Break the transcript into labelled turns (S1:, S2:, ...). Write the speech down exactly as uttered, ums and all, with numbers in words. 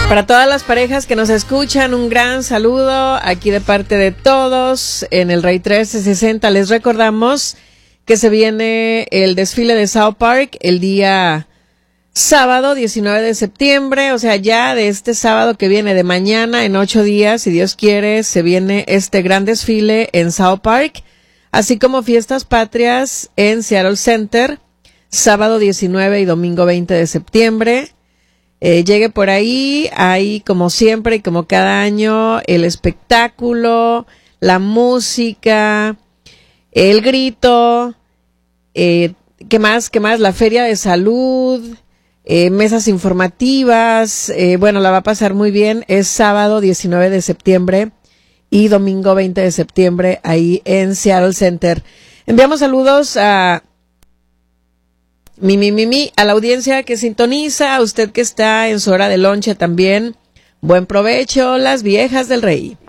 S1: Para todas las parejas que nos escuchan, un gran saludo aquí de parte de todos en el Rey trece sesenta. Les recordamos que se viene el desfile de South Park el día sábado diecinueve de septiembre, o sea, ya de este sábado que viene, de mañana, en ocho días, si Dios quiere, se viene este gran desfile en South Park, así como fiestas patrias en Seattle Center, sábado diecinueve y domingo veinte de septiembre. Eh, llegue por ahí, ahí como siempre y como cada año, el espectáculo, la música, el grito, eh, ¿qué más? ¿Qué más? La feria de salud, eh, mesas informativas, eh, bueno, la va a pasar muy bien. Es sábado diecinueve de septiembre y domingo veinte de septiembre ahí en Seattle Center. Enviamos saludos a Mi, mi, mi, mi, a la audiencia que sintoniza, a usted que está en su hora de lonche también. Buen provecho, las viejas del Rey.